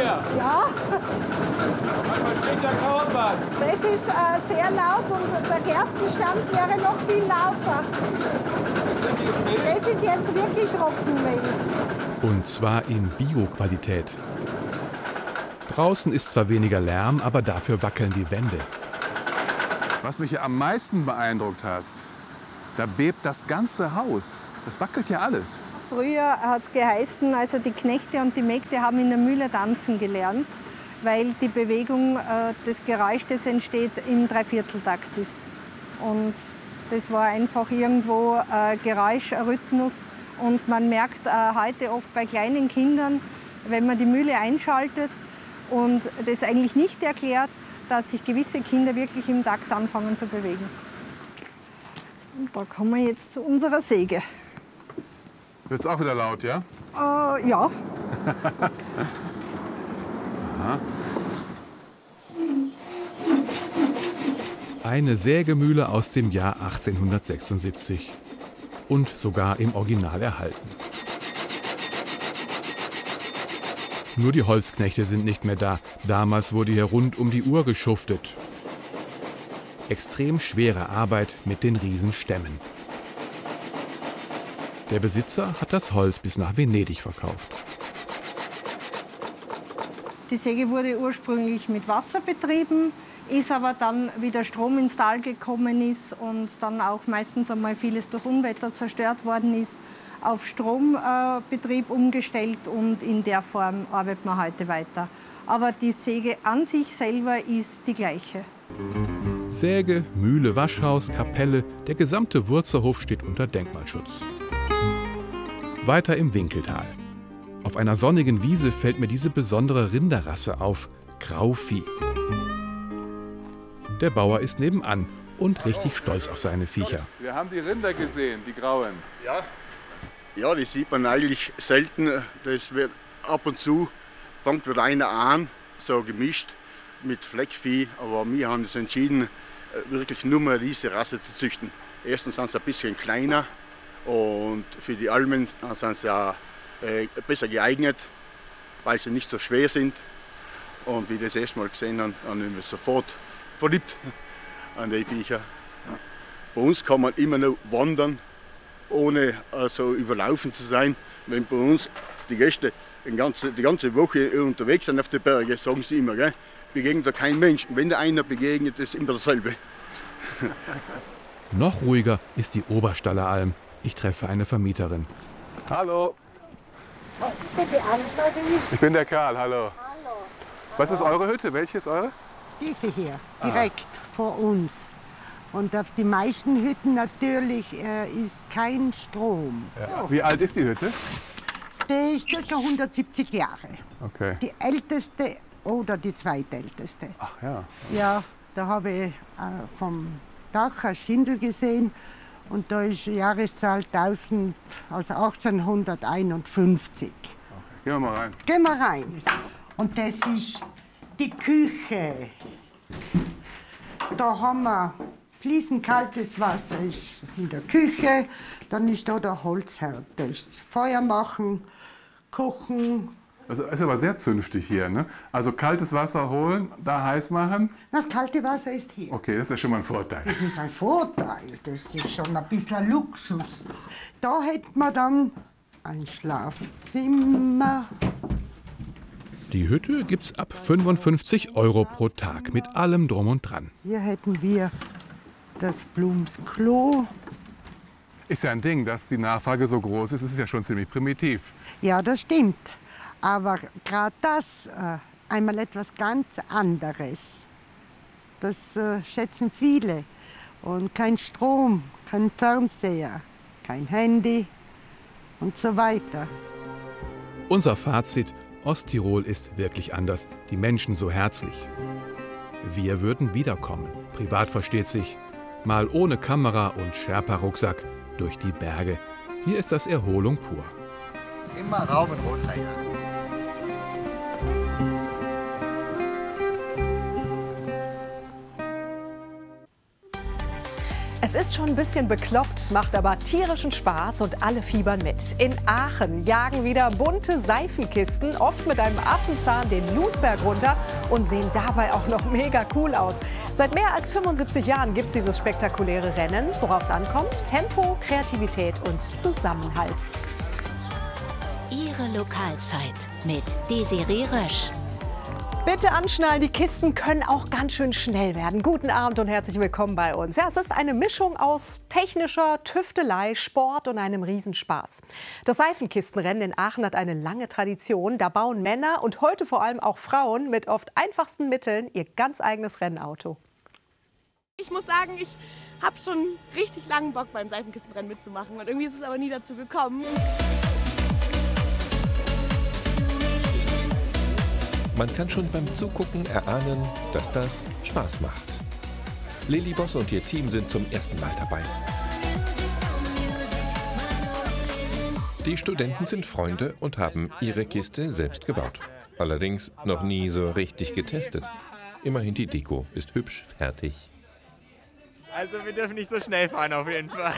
hier? Ja. Man versteht ja kaum was. Das ist sehr laut und der Gerstenstampf wäre noch viel lauter. Ist das richtiges Mehl? Das ist jetzt wirklich Roggenmehl. Und zwar in Bio-Qualität. Draußen ist zwar weniger Lärm, aber dafür wackeln die Wände. Was mich ja am meisten beeindruckt hat, da bebt das ganze Haus. Das wackelt ja alles. Früher hat es geheißen, also die Knechte und die Mägde haben in der Mühle tanzen gelernt, weil die Bewegung, das Geräusch, das entsteht, im Dreivierteltakt ist. Und das war einfach irgendwo Geräusch, ein Rhythmus. Und man merkt heute oft bei kleinen Kindern, wenn man die Mühle einschaltet und das eigentlich nicht erklärt, dass sich gewisse Kinder wirklich im Takt anfangen zu bewegen. Und da kommen wir jetzt zu unserer Säge. Wird's auch wieder laut, ja? Ja. Aha. Eine Sägemühle aus dem Jahr 1876. Und sogar im Original erhalten. Nur die Holzknechte sind nicht mehr da. Damals wurde hier rund um die Uhr geschuftet. Extrem schwere Arbeit mit den Riesenstämmen. Der Besitzer hat das Holz bis nach Venedig verkauft. Die Säge wurde ursprünglich mit Wasser betrieben, ist aber dann, wie der Strom ins Tal gekommen ist und dann auch meistens einmal vieles durch Unwetter zerstört worden ist, auf Strombetrieb umgestellt und in der Form arbeitet man heute weiter. Aber die Säge an sich selber ist die gleiche. Säge, Mühle, Waschhaus, Kapelle, der gesamte Wurzerhof steht unter Denkmalschutz. Weiter im Winkeltal. Auf einer sonnigen Wiese fällt mir diese besondere Rinderrasse auf, Grauvieh. Der Bauer ist nebenan und richtig stolz auf seine Viecher. Wir haben die Rinder gesehen, die grauen. Ja, das sieht man eigentlich selten. Das wird ab und zu, fängt wieder einer an, so gemischt mit Fleckvieh. Aber wir haben uns entschieden, wirklich nur mal diese Rasse zu züchten. Erstens sind sie ein bisschen kleiner und für die Almen sind sie ja besser geeignet, weil sie nicht so schwer sind. Und wie wir das erste Mal gesehen haben, haben wir sofort verliebt an die Viecher. Bei uns kann man immer noch wandern, ohne also überlaufen zu sein. Wenn bei uns die Gäste die ganze Woche unterwegs sind auf den Bergen, sagen sie immer, gell, begegnet da kein Mensch. Und wenn da einer begegnet, ist immer dasselbe. Noch ruhiger ist die Oberstaller Alm. Ich treffe eine Vermieterin. Hallo. Ich bin der Karl, hallo. Was ist eure Hütte? Welche ist eure? Diese hier, direkt vor uns. Und auf die meisten Hütten natürlich ist kein Strom. Ja. Wie alt ist die Hütte? Die ist ca. 170 Jahre. Okay. Die älteste oder die zweitälteste. Ach ja. Ja, da habe ich vom Dach ein Schindel gesehen und da ist die Jahreszahl 1851. Okay. Gehen wir mal rein. Gehen wir rein. Und das ist die Küche. Da haben wir fließend-kaltes Wasser ist in der Küche. Dann ist da der Holzherd. Da ist Feuer machen, kochen. Das ist aber sehr zünftig hier, ne? Also kaltes Wasser holen, da heiß machen. Das kalte Wasser ist hier. Okay, das ist ja schon mal ein Vorteil. Das ist ein Vorteil. Das ist schon ein bisschen Luxus. Da hätten wir dann ein Schlafzimmer. Die Hütte gibt's ab 55 € pro Tag mit allem drum und dran. Hier hätten wir das Blumsklo. Ist ja ein Ding, dass die Nachfrage so groß ist. Es ist ja schon ziemlich primitiv. Ja, das stimmt. Aber gerade das, einmal etwas ganz anderes, das schätzen viele. Und kein Strom, kein Fernseher, kein Handy und so weiter. Unser Fazit: Osttirol ist wirklich anders, die Menschen so herzlich. Wir würden wiederkommen, privat versteht sich, mal ohne Kamera und Sherpa-Rucksack durch die Berge. Hier ist das Erholung pur. Immer rauf und runter, ja. Es ist schon ein bisschen bekloppt, macht aber tierischen Spaß und alle fiebern mit. In Aachen jagen wieder bunte Seifenkisten, oft mit einem Affenzahn den Lousberg runter und sehen dabei auch noch mega cool aus. Seit mehr als 75 Jahren gibt es dieses spektakuläre Rennen. Worauf es ankommt? Tempo, Kreativität und Zusammenhalt. Ihre Lokalzeit mit Desiree Rösch. Bitte anschnallen, die Kisten können auch ganz schön schnell werden. Guten Abend und herzlich willkommen bei uns. Ja, es ist eine Mischung aus technischer Tüftelei, Sport und einem Riesenspaß. Das Seifenkistenrennen in Aachen hat eine lange Tradition. Da bauen Männer und heute vor allem auch Frauen mit oft einfachsten Mitteln ihr ganz eigenes Rennauto. Ich muss sagen, ich habe schon richtig langen Bock beim Seifenkistenrennen mitzumachen und irgendwie ist es aber nie dazu gekommen. Man kann schon beim Zugucken erahnen, dass das Spaß macht. Lili Boss und ihr Team sind zum ersten Mal dabei. Die Studenten sind Freunde und haben ihre Kiste selbst gebaut. Allerdings noch nie so richtig getestet. Immerhin die Deko ist hübsch fertig. Also wir dürfen nicht so schnell fahren auf jeden Fall.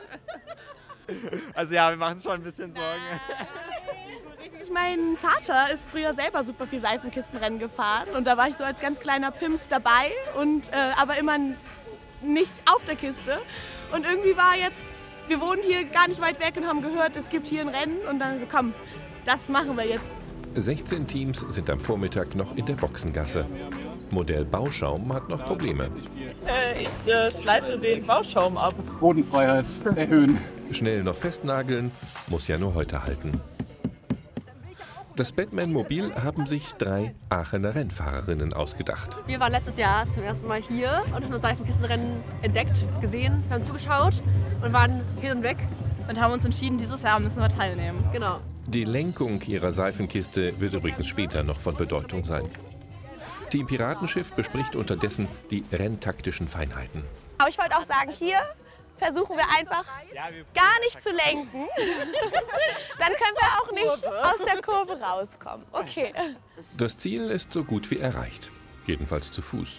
Also ja, wir machen uns schon ein bisschen Sorgen. Mein Vater ist früher selber super viel Seifenkistenrennen gefahren und da war ich so als ganz kleiner Pimpf dabei und aber immer nicht auf der Kiste. Und irgendwie war jetzt, wir wohnen hier gar nicht weit weg und haben gehört, es gibt hier ein Rennen und dann so, komm, das machen wir jetzt. 16 Teams sind am Vormittag noch in der Boxengasse. Modell Bauschaum hat noch Probleme. Ich schleife den Bauschaum ab. Bodenfreiheit erhöhen. Schnell noch festnageln, muss ja nur heute halten. Das Batman-Mobil haben sich 3 Aachener Rennfahrerinnen ausgedacht. Wir waren letztes Jahr zum ersten Mal hier und haben das Seifenkistenrennen entdeckt, gesehen, wir haben zugeschaut und waren hin und weg. Und haben uns entschieden, dieses Jahr müssen wir teilnehmen. Genau. Die Lenkung ihrer Seifenkiste wird übrigens später noch von Bedeutung sein. Team Piratenschiff bespricht unterdessen die renntaktischen Feinheiten. Aber ich wollte auch sagen, hier versuchen wir einfach gar nicht zu lenken. Dann können wir auch nicht aus der Kurve rauskommen. Okay. Das Ziel ist so gut wie erreicht. Jedenfalls zu Fuß.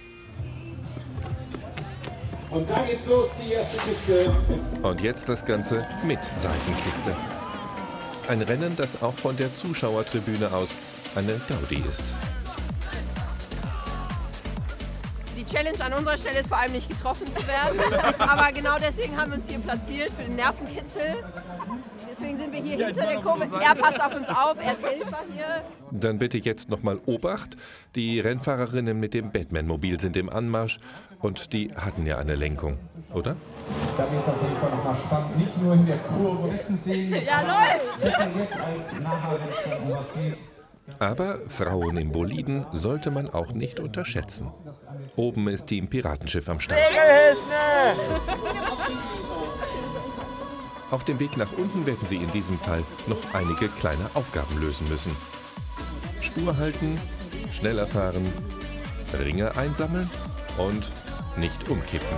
Und da geht's los, die erste Kiste. Und jetzt das Ganze mit Seifenkiste. Ein Rennen, das auch von der Zuschauertribüne aus eine Gaudi ist. Die Challenge an unserer Stelle ist vor allem nicht getroffen zu werden. Aber genau deswegen haben wir uns hier platziert für den Nervenkitzel. Deswegen sind wir hier hinter der Kurve. Er passt auf uns auf, er ist Helfer hier. Dann bitte jetzt nochmal Obacht. Die Rennfahrerinnen mit dem Batman-Mobil sind im Anmarsch und die hatten ja eine Lenkung, oder? Da wird es auf jeden Fall nochmal spannend. Nicht nur in der Kurve. Wissen Sie, ja, läuft! Wissen jetzt als nachher, wenn es um was geht. Aber Frauen im Boliden sollte man auch nicht unterschätzen. Oben ist Team Piratenschiff am Start. Auf dem Weg nach unten werden sie in diesem Fall noch einige kleine Aufgaben lösen müssen. Spur halten, schneller fahren, Ringe einsammeln und nicht umkippen.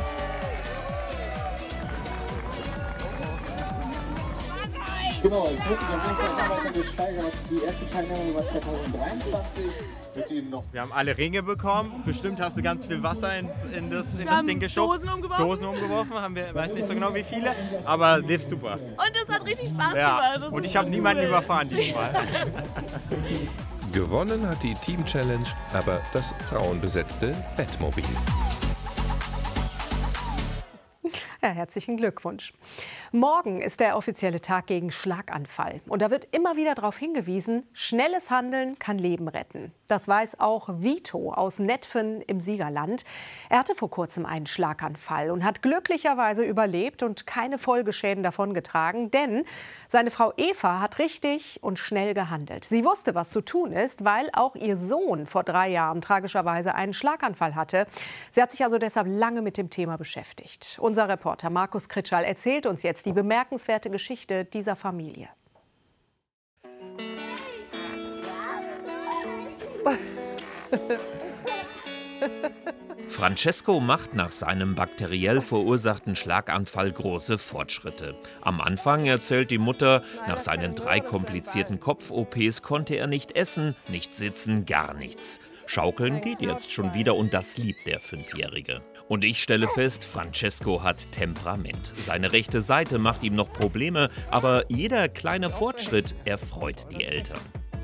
Genau, es wird sich auf jeden Fall immer weiter gesteigert. Die erste Teilnahme war 2023. Wir haben alle Ringe bekommen. Bestimmt hast du ganz viel Wasser in das Ding geschubst. Dosen umgeworfen. Haben wir, weiß nicht so genau wie viele, aber lief super. Und es hat richtig Spaß Ja. gemacht. Und ich habe niemanden überfahren diesmal. Gewonnen hat die Team Challenge aber das frauenbesetzte Batmobil. Ja, herzlichen Glückwunsch. Morgen ist der offizielle Tag gegen Schlaganfall. Und da wird immer wieder darauf hingewiesen, schnelles Handeln kann Leben retten. Das weiß auch Vito aus Netphen im Siegerland. Er hatte vor kurzem einen Schlaganfall und hat glücklicherweise überlebt und keine Folgeschäden davongetragen. Denn seine Frau Eva hat richtig und schnell gehandelt. Sie wusste, was zu tun ist, weil auch ihr Sohn vor 3 Jahren tragischerweise einen Schlaganfall hatte. Sie hat sich also deshalb lange mit dem Thema beschäftigt. Unser Reporter Markus Kritschall erzählt uns jetzt die bemerkenswerte Geschichte dieser Familie. Francesco macht nach seinem bakteriell verursachten Schlaganfall große Fortschritte. Am Anfang erzählt die Mutter, nach seinen 3 komplizierten Kopf-OPs konnte er nicht essen, nicht sitzen, gar nichts. Schaukeln geht jetzt schon wieder und das liebt der 5-Jährige. Und ich stelle fest, Francesco hat Temperament. Seine rechte Seite macht ihm noch Probleme, aber jeder kleine Fortschritt erfreut die Eltern.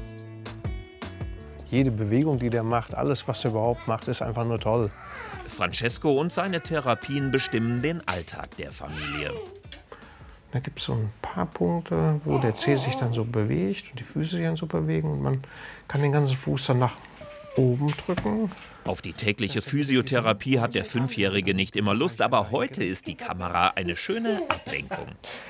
Jede Bewegung, die der macht, alles, was er überhaupt macht, ist einfach nur toll. Francesco und seine Therapien bestimmen den Alltag der Familie. Da gibt es so ein paar Punkte, wo der Zeh sich dann so bewegt und die Füße sich dann so bewegen. Und man kann den ganzen Fuß dann nach oben drücken. Auf die tägliche Physiotherapie hat der 5-Jährige nicht immer Lust, aber heute ist die Kamera eine schöne Ablenkung.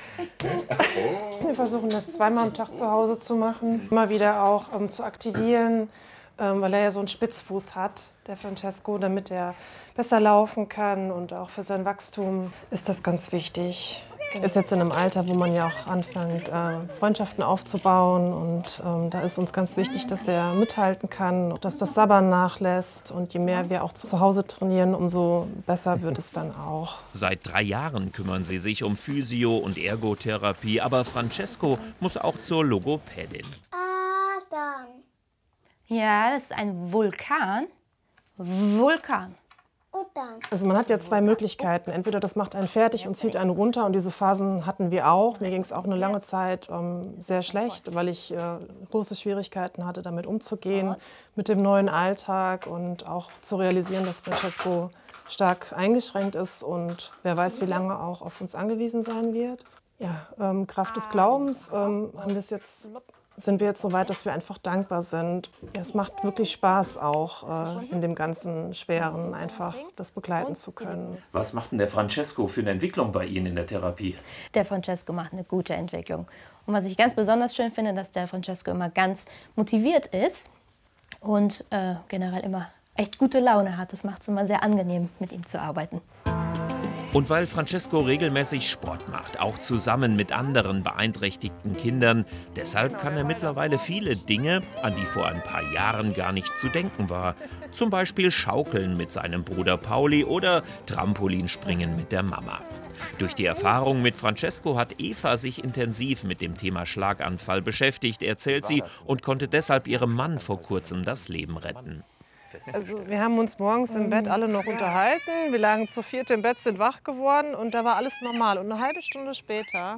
Wir versuchen das zweimal am Tag zu Hause zu machen, immer wieder auch zu aktivieren, weil er ja so einen Spitzfuß hat, der Francesco, damit er besser laufen kann und auch für sein Wachstum ist das ganz wichtig. Er ist jetzt in einem Alter, wo man ja auch anfängt, Freundschaften aufzubauen und da ist uns ganz wichtig, dass er mithalten kann, dass das Sabbern nachlässt und je mehr wir auch zu Hause trainieren, umso besser wird es dann auch. Seit 3 Jahren kümmern sie sich um Physio- und Ergotherapie, aber Francesco muss auch zur Logopädin. Adam. Ja, das ist ein Vulkan. Vulkan. Also man hat ja 2 Möglichkeiten. Entweder das macht einen fertig und zieht einen runter und diese Phasen hatten wir auch. Mir ging es auch eine lange Zeit sehr schlecht, weil ich große Schwierigkeiten hatte, damit umzugehen, mit dem neuen Alltag und auch zu realisieren, dass Francesco stark eingeschränkt ist und wer weiß, wie lange auch auf uns angewiesen sein wird. Ja, Kraft des Glaubens sind wir jetzt so weit, dass wir einfach dankbar sind. Ja, es macht wirklich Spaß auch in dem ganzen Schweren einfach das begleiten zu können. Was macht denn der Francesco für eine Entwicklung bei Ihnen in der Therapie? Der Francesco macht eine gute Entwicklung. Und was ich ganz besonders schön finde, dass der Francesco immer ganz motiviert ist und generell immer echt gute Laune hat. Das macht es immer sehr angenehm, mit ihm zu arbeiten. Und weil Francesco regelmäßig Sport macht, auch zusammen mit anderen beeinträchtigten Kindern, deshalb kann er mittlerweile viele Dinge, an die vor ein paar Jahren gar nicht zu denken war. Zum Beispiel Schaukeln mit seinem Bruder Pauli oder Trampolinspringen mit der Mama. Durch die Erfahrung mit Francesco hat Eva sich intensiv mit dem Thema Schlaganfall beschäftigt, erzählt sie, und konnte deshalb ihrem Mann vor kurzem das Leben retten. Also wir haben uns morgens im Bett alle noch unterhalten. Wir lagen zu 4 im Bett, sind wach geworden und da war alles normal. Und eine halbe Stunde später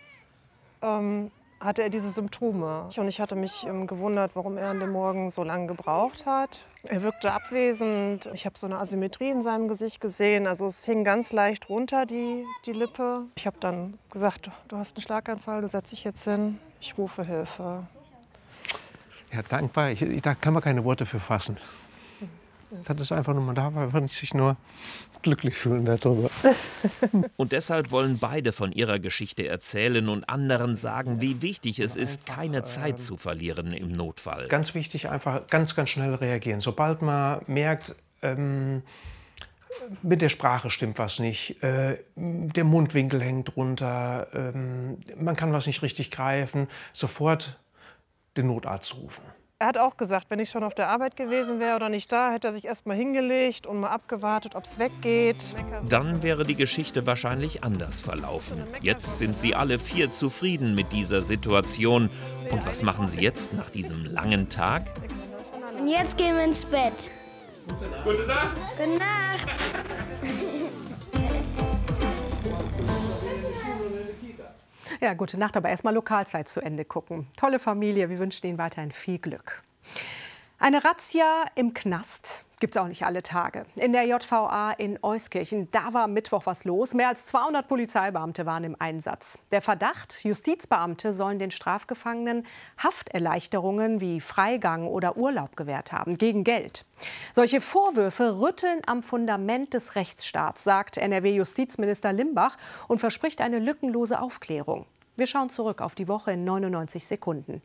hatte er diese Symptome. Und ich hatte mich gewundert, warum er an dem Morgen so lange gebraucht hat. Er wirkte abwesend. Ich habe so eine Asymmetrie in seinem Gesicht gesehen. Also es hing ganz leicht runter, die Lippe. Ich habe dann gesagt, du hast einen Schlaganfall, du setzt dich jetzt hin. Ich rufe Hilfe. Ja, dankbar. Da kann man keine Worte für fassen. Das ist einfach nur, man darf einfach nicht sich nur glücklich fühlen darüber. Und deshalb wollen beide von ihrer Geschichte erzählen und anderen sagen, wie wichtig es ist, keine Zeit zu verlieren im Notfall. Ganz wichtig, einfach ganz, ganz schnell reagieren. Sobald man merkt, mit der Sprache stimmt was nicht, der Mundwinkel hängt runter, man kann was nicht richtig greifen, sofort den Notarzt rufen. Er hat auch gesagt, wenn ich schon auf der Arbeit gewesen wäre oder nicht da, hätte er sich erst mal hingelegt und mal abgewartet, ob es weggeht. Dann wäre die Geschichte wahrscheinlich anders verlaufen. Jetzt sind sie alle 4 zufrieden mit dieser Situation. Und was machen sie jetzt nach diesem langen Tag? Und jetzt gehen wir ins Bett. Gute Nacht. Gute Nacht. Ja, gute Nacht, aber erstmal Lokalzeit zu Ende gucken. Tolle Familie, wir wünschen Ihnen weiterhin viel Glück. Eine Razzia im Knast gibt es auch nicht alle Tage. In der JVA in Euskirchen, da war am Mittwoch was los. Mehr als 200 Polizeibeamte waren im Einsatz. Der Verdacht, Justizbeamte sollen den Strafgefangenen Hafterleichterungen wie Freigang oder Urlaub gewährt haben, gegen Geld. Solche Vorwürfe rütteln am Fundament des Rechtsstaats, sagt NRW-Justizminister Limbach und verspricht eine lückenlose Aufklärung. Wir schauen zurück auf die Woche in 99 Sekunden.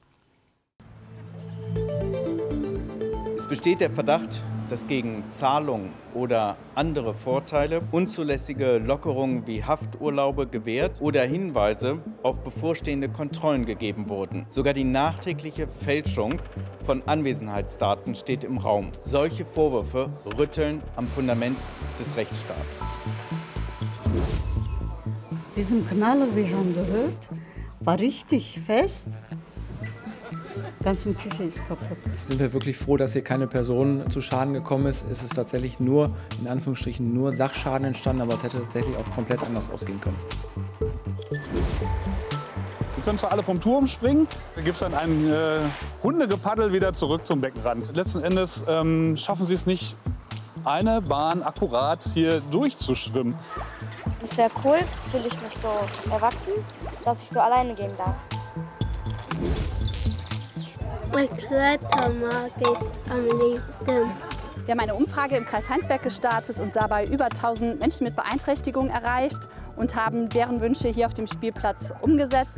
Es besteht der Verdacht, dass gegen Zahlung oder andere Vorteile unzulässige Lockerungen wie Hafturlaube gewährt oder Hinweise auf bevorstehende Kontrollen gegeben wurden. Sogar die nachträgliche Fälschung von Anwesenheitsdaten steht im Raum. Solche Vorwürfe rütteln am Fundament des Rechtsstaats. Diesem Knaller, wir haben gehört, war richtig fest. Die ganze Küche ist kaputt. Sind wir wirklich froh, dass hier keine Person zu Schaden gekommen ist. Es ist tatsächlich nur, in Anführungsstrichen, nur Sachschaden entstanden, aber es hätte tatsächlich auch komplett anders ausgehen können. Wir können zwar alle vom Turm springen, da gibt es dann ein Hundegepaddel wieder zurück zum Beckenrand. Letzten Endes schaffen sie es nicht, eine Bahn akkurat hier durchzuschwimmen. Es wäre cool, fühle ich mich so erwachsen, dass ich so alleine gehen darf. Kletter mag ich am liebsten. Wir haben eine Umfrage im Kreis Heinsberg gestartet und dabei über 1000 Menschen mit Beeinträchtigung erreicht und haben deren Wünsche hier auf dem Spielplatz umgesetzt.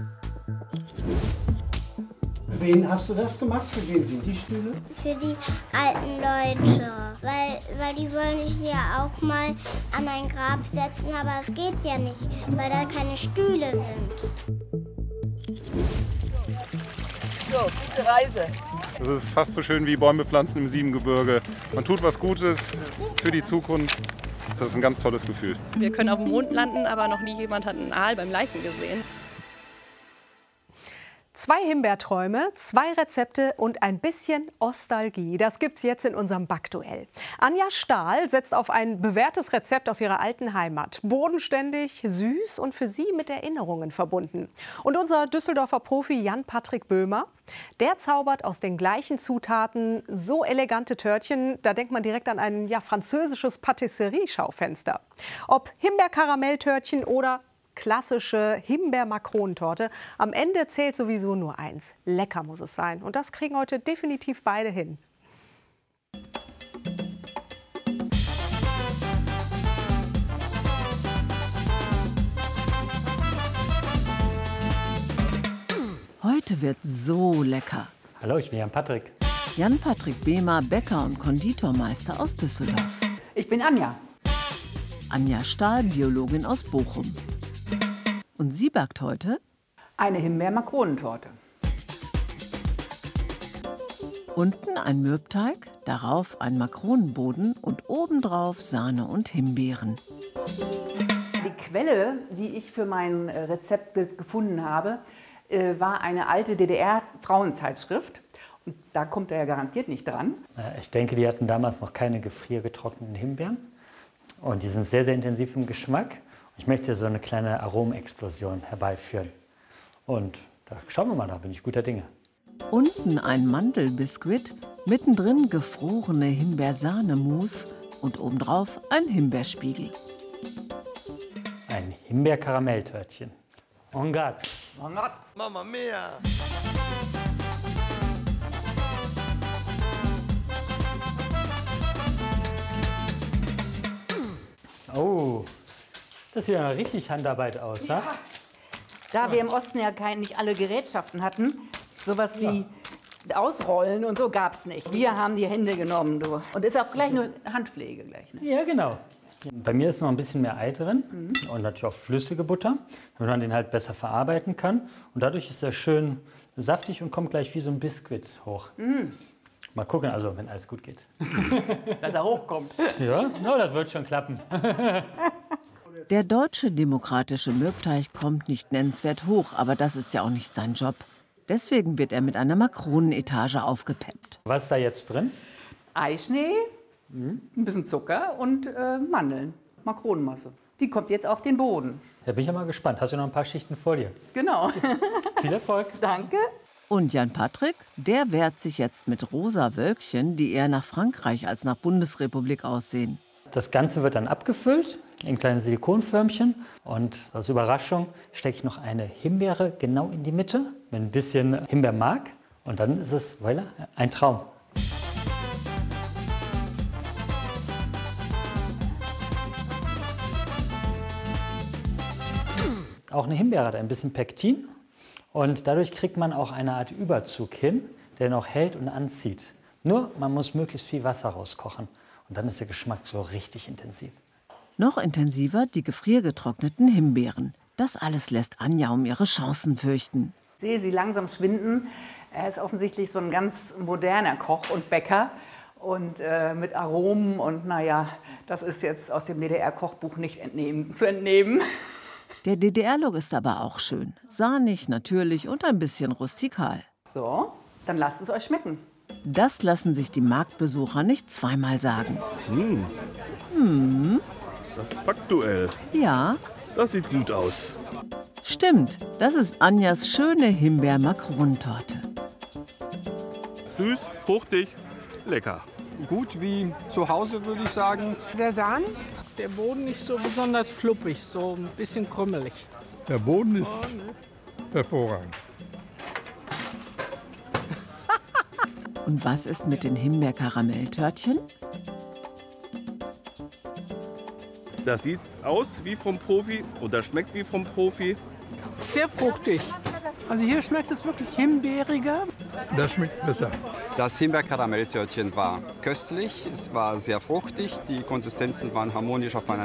Für wen hast du das gemacht? Für wen sind die Stühle? Für die alten Leute, weil die wollen sich ja auch mal an ein Grab setzen, aber es geht ja nicht, weil da keine Stühle sind. So, gute Reise. Das ist fast so schön wie Bäume pflanzen im Siebengebirge. Man tut was Gutes für die Zukunft. Das ist ein ganz tolles Gefühl. Wir können auf dem Mond landen, aber noch nie jemand hat einen Aal beim Leichen gesehen. 2 Himbeerträume, 2 Rezepte und ein bisschen Ostalgie. Das gibt's jetzt in unserem Backduell. Anja Stahl setzt auf ein bewährtes Rezept aus ihrer alten Heimat. Bodenständig, süß und für sie mit Erinnerungen verbunden. Und unser Düsseldorfer Profi Jan-Patrick Böhmer, der zaubert aus den gleichen Zutaten so elegante Törtchen, da denkt man direkt an ein französisches Patisserie-Schaufenster. Ob Himbeer-Karamelltörtchen oder klassische Himbeer-Makronentorte. Am Ende zählt sowieso nur eins. Lecker muss es sein. Und das kriegen heute definitiv beide hin. Heute wird so lecker. Hallo, ich bin Jan-Patrick. Jan-Patrick Böhmer, Bäcker und Konditormeister aus Düsseldorf. Ich bin Anja. Anja Stahl, Biologin aus Bochum. Und sie backt heute eine Himbeer-Makronentorte. Unten ein Mürbteig, darauf ein Makronenboden und obendrauf Sahne und Himbeeren. Die Quelle, die ich für mein Rezept gefunden habe, war eine alte DDR-Frauenzeitschrift. Und da kommt er ja garantiert nicht dran. Ich denke, die hatten damals noch keine gefriergetrockneten Himbeeren. Und die sind sehr, sehr intensiv im Geschmack. Ich möchte so eine kleine Aromexplosion herbeiführen. Und da schauen wir mal, da bin ich guter Dinge. Unten ein Mandelbiskuit, mittendrin gefrorene Himbeersahnemousse und obendrauf ein Himbeerspiegel. Ein Himbeer-Karamelltörtchen. En garde. En garde. Mamma mia! Oh, das sieht ja richtig Handarbeit aus, ja? Da wir im Osten ja nicht alle Gerätschaften hatten, sowas wie Ausrollen und so gab es nicht. Wir haben die Hände genommen, du. Und ist auch gleich nur Handpflege gleich, ne? Ja, genau. Bei mir ist noch ein bisschen mehr Ei drin und natürlich auch flüssige Butter, damit man den halt besser verarbeiten kann. Und dadurch ist er schön saftig und kommt gleich wie so ein Biskuit hoch. Mal gucken, also wenn alles gut geht. Dass er hochkommt. Ja, no, das wird schon klappen. Der deutsche demokratische Mürbteig kommt nicht nennenswert hoch, aber das ist ja auch nicht sein Job. Deswegen wird er mit einer Makronenetage aufgepeppt. Was ist da jetzt drin? Eischnee, ein bisschen Zucker und Mandeln, Makronenmasse. Die kommt jetzt auf den Boden. Da bin ich ja mal gespannt. Hast du noch ein paar Schichten vor dir? Genau. Viel Erfolg. Danke. Und Jan-Patrick, der wehrt sich jetzt mit rosa Wölkchen, die eher nach Frankreich als nach Bundesrepublik aussehen. Das Ganze wird dann abgefüllt in kleine Silikonförmchen. Und als Überraschung stecke ich noch eine Himbeere genau in die Mitte mit ein bisschen Himbeermark. Und dann ist es, voilà, ein Traum. Auch eine Himbeere hat ein bisschen Pektin. Und dadurch kriegt man auch eine Art Überzug hin, der noch hält und anzieht. Nur, man muss möglichst viel Wasser rauskochen. Und dann ist der Geschmack so richtig intensiv. Noch intensiver die gefriergetrockneten Himbeeren. Das alles lässt Anja um ihre Chancen fürchten. Ich sehe sie langsam schwinden. Er ist offensichtlich so ein ganz moderner Koch und Bäcker. Und mit Aromen und naja, das ist jetzt aus dem DDR-Kochbuch nicht zu entnehmen. Der DDR-Look ist aber auch schön. Sahnig, natürlich und ein bisschen rustikal. So, dann lasst es euch schmecken. Das lassen sich die Marktbesucher nicht zweimal sagen. Das Backduell. Ja. Das sieht gut aus. Stimmt, das ist Anjas schöne Himbeer-Makronentorte. Süß, fruchtig, lecker. Gut wie zu Hause, würde ich sagen. Sehr sahnig. Der Boden nicht so besonders fluppig, so ein bisschen krümelig. Der Boden ist hervorragend. Und was ist mit den Himbeer-Karamelltörtchen? Das sieht aus wie vom Profi und das schmeckt wie vom Profi. Sehr fruchtig. Also hier schmeckt es wirklich himbeeriger. Das schmeckt besser. Das Himbeer-Karamelltörtchen war köstlich, es war sehr fruchtig, die Konsistenzen waren harmonisch aufeinander